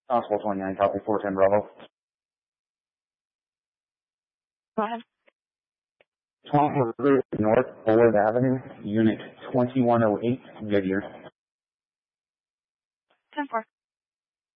Constable 29, copy 410 Bravo. Go ahead. North Bullard Avenue, Unit 2108, Goodyear.